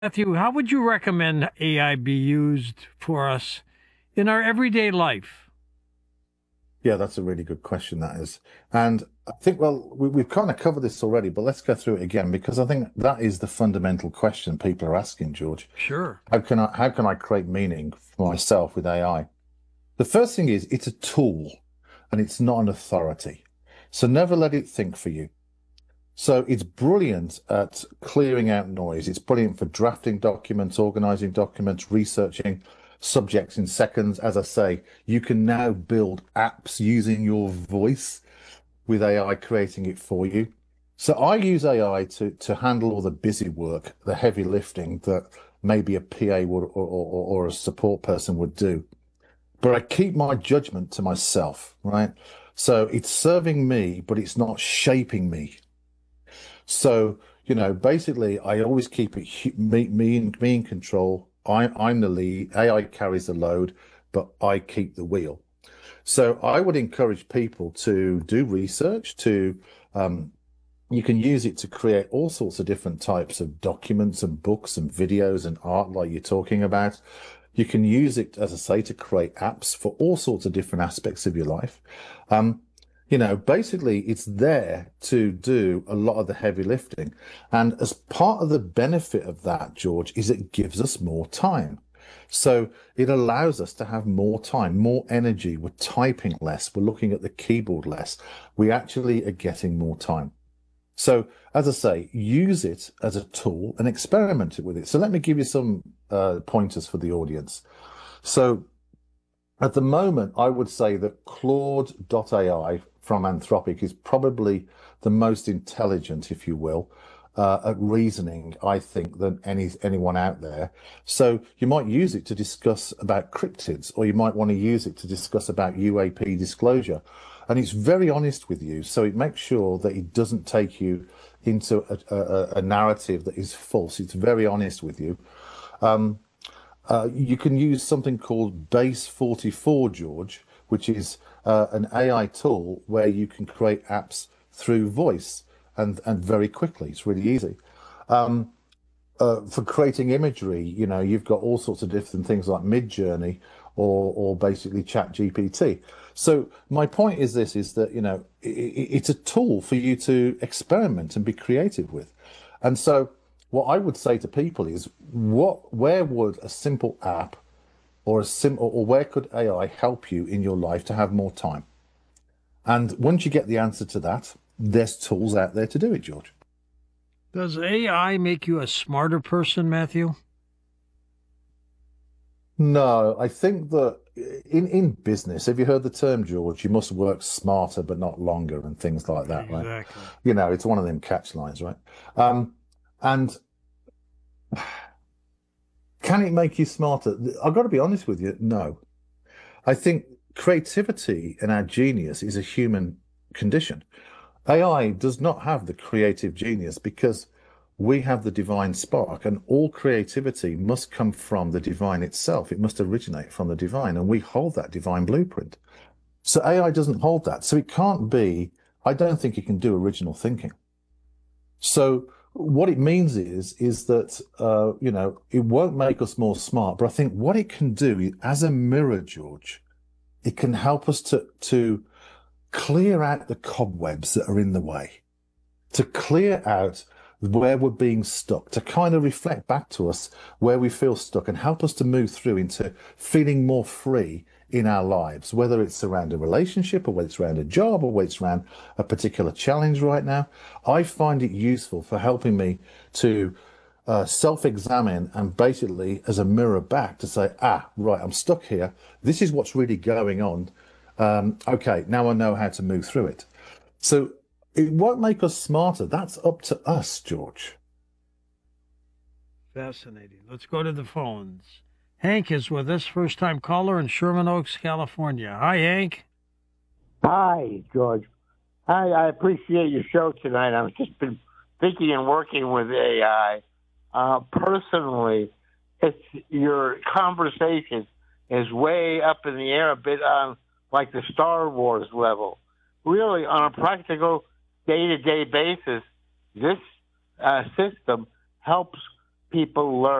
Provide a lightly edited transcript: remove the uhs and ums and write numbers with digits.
Matthew, how would you recommend AI be used for us in our everyday life? Yeah, that's a really good question, that is. And I think, well, we've kind of covered this already, but let's go through it again because I think that is the fundamental question people are asking, George. Sure. How can I create meaning for myself with AI? The first thing is it's a tool and it's not an authority. So never let it think for you. So it's brilliant at clearing out noise. It's brilliant for drafting documents, organizing documents, researching subjects in seconds. As I say, you can now build apps using your voice with AI creating it for you. So I use AI to handle all the busy work, the heavy lifting that maybe a PA would or a support person would do. But I keep my judgment to myself, right? So it's serving me, but it's not shaping me. So, basically, I always keep it me in control. I'm the lead. AI carries the load, but I keep the wheel. So I would encourage people to do research. Um, you can use it to create all sorts of different types of documents and books and videos and art, like you're talking about. You can use it, as I say, to create apps for all sorts of different aspects of your life. Um, basically, it's there to do a lot of the heavy lifting. And as part of the benefit of that, George, is it gives us more time. So it allows us to have more time, more energy. We're typing less. We're looking at the keyboard less. We actually are getting more time. So, as I say, use it as a tool and experiment with it. So let me give you some pointers for the audience. So at the moment, I would say that Claude.ai from Anthropic is probably the most intelligent, if you will, at reasoning, I think, than anyone out there. So you might use it to discuss about cryptids, or you might want to use it to discuss about UAP disclosure. And it's very honest with you, so it makes sure that it doesn't take you into a narrative that is false. It's very honest with you. You can use something called Base 44, George, which is an AI tool where you can create apps through voice and very quickly. It's really easy. For creating imagery, you've got all sorts of different things like Midjourney or basically Chat GPT. So my point is this, is that, it's a tool for you to experiment and be creative with. And so what I would say to people is where would a simple app or where could AI help you in your life to have more time? And once you get the answer to that, there's tools out there to do it, George. Does AI make you a smarter person, Matthew? No, I think that in business, have you heard the term, George? You must work smarter but not longer and things like that, right? Exactly. It's one of them catch lines, right? And can it make you smarter? I've got to be honest with you, no. I think creativity and our genius is a human condition. AI does not have the creative genius because we have the divine spark, and all creativity must come from the divine itself. It must originate from the divine, and we hold that divine blueprint. So AI doesn't hold that. So it can't be, I don't think it can do original thinking. So what it means is that it won't make us more smart, but I think what it can do as a mirror, George, it can help us to clear out the cobwebs that are in the way, to clear out where we're being stuck, to kind of reflect back to us where we feel stuck and help us to move through into feeling more free in our lives, whether it's around a relationship or whether it's around a job or whether it's around a particular challenge right now. I find it useful for helping me to self-examine and basically as a mirror back to say, right, I'm stuck here. This is what's really going on. Okay, now I know how to move through it. So it won't make us smarter. That's up to us, George. Fascinating. Let's go to the phones. Hank is with us, first time caller in Sherman Oaks, California. Hi, Hank. Hi, George. I appreciate your show tonight. I've just been thinking and working with AI. Personally, it's your conversation is way up in the air, a bit on like the Star Wars level. Really, on a practical day-to-day basis, this system helps people learn.